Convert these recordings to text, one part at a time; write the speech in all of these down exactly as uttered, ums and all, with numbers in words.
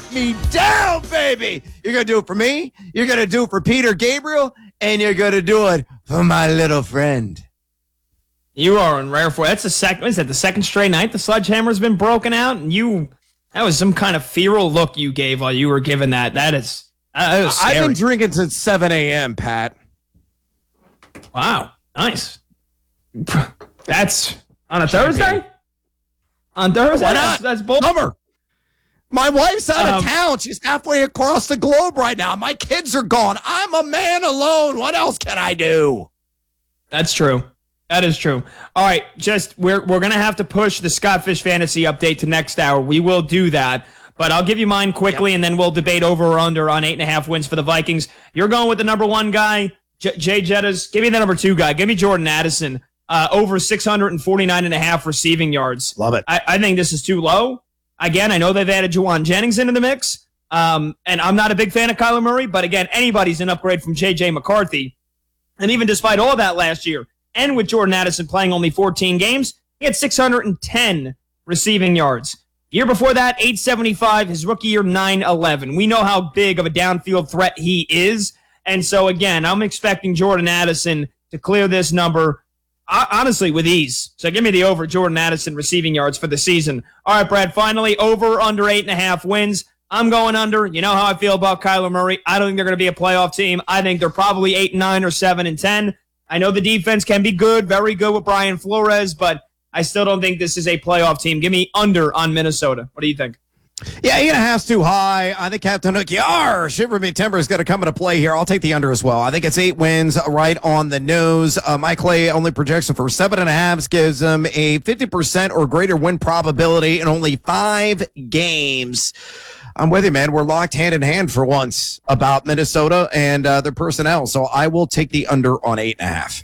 let me down, baby. You're going to do it for me. You're going to do it for Peter Gabriel. And you're going to do it for my little friend. You are in rare form. That's the second, is that the second straight night the sledgehammer's been broken out? And you, that was some kind of feral look you gave while you were giving that. That is, uh, that was scary. I've been drinking since seven a.m., Pat. Wow. Nice. That's on a Thursday? On Thursday? Why That's, not? that's bull. Summer. My wife's out Um, of town. She's halfway across the globe right now. My kids are gone. I'm a man alone. What else can I do? That's true. That is true. All right, just we're we're gonna have to push the Scott Fish fantasy update to next hour. We will do that, but I'll give you mine quickly, yep. and then we'll debate over or under on eight and a half wins for the Vikings. You're going with the number one guy, J- Jay Jettas. Give me the number two guy. Give me Jordan Addison. Uh, over six hundred forty-nine and a half receiving yards. Love it. I, I think this is too low. Again, I know they've added Juwan Jennings into the mix, um, and I'm not a big fan of Kyler Murray, but again, anybody's an upgrade from J J McCarthy. And even despite all that last year, and with Jordan Addison playing only fourteen games, he had six hundred ten receiving yards. Year before that, eight seventy-five. His rookie year, nine eleven. We know how big of a downfield threat he is. And so, again, I'm expecting Jordan Addison to clear this number, honestly, with ease. So give me the over Jordan Addison receiving yards for the season. All right, Brad, finally, over under eight and a half wins. I'm going under. You know how I feel about Kyler Murray. I don't think they're going to be a playoff team. I think they're probably eight and nine or seven and ten. I know the defense can be good, very good with Brian Flores, but I still don't think this is a playoff team. Give me under on Minnesota. What do you think? Yeah, eight and a half's too high. I think Captain Hook, yar, Shiver Me Timber is going to come into play here. I'll take the under as well. I think it's eight wins right on the nose. Uh, Mike Clay only projection for seven and a half gives them a fifty percent or greater win probability in only five games. I'm with you, man. We're locked hand in hand for once about Minnesota and uh, their personnel. So I will take the under on eight and a half.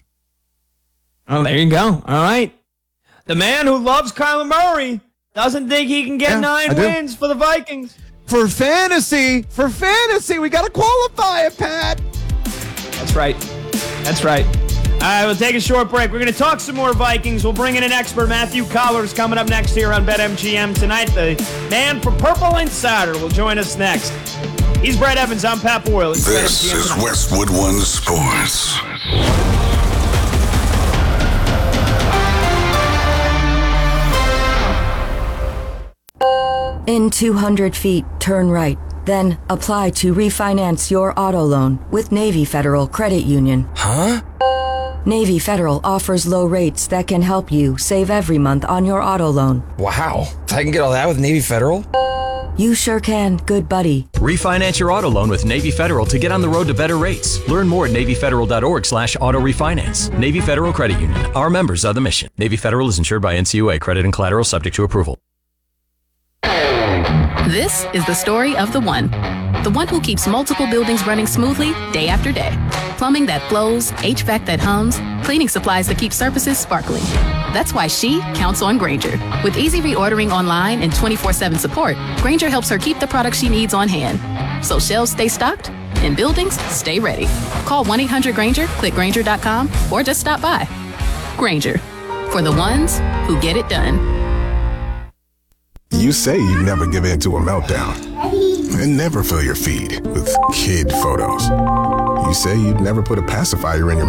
Oh, there you go. All right. The man who loves Kyler Murray doesn't think he can get yeah, nine wins for the Vikings. For fantasy, for fantasy, we got to qualify it, Pat. That's right. That's right. All right, we'll take a short break. We're going to talk some more Vikings. We'll bring in an expert. Matthew Collars coming up next here on BetMGM tonight. The man for Purple Insider will join us next. He's Brad Evans. I'm Pat Boyle. It's this is tonight. Westwood One Sports. In two hundred feet, turn right. Then apply to refinance your auto loan with Navy Federal Credit Union. Huh? Navy Federal offers low rates that can help you save every month on your auto loan. Wow. I can get all that with Navy Federal? You sure can, good buddy. Refinance your auto loan with Navy Federal to get on the road to better rates. Learn more at NavyFederal.org slash auto refinance. Navy Federal Credit Union. Our members are the mission. Navy Federal is insured by N C U A. Credit and collateral subject to approval. This is the story of the one. The one who keeps multiple buildings running smoothly day after day. Plumbing that flows, H V A C that hums, cleaning supplies that keep surfaces sparkling. That's why she counts on Grainger. With easy reordering online and twenty-four seven support, Grainger helps her keep the products she needs on hand. So shelves stay stocked and buildings stay ready. Call one eight hundred Grainger, click Grainger dot com, or just stop by. Grainger, for the ones who get it done. You say you never give in to a meltdown and never fill your feed with kid photos. You say you'd never put a pacifier in your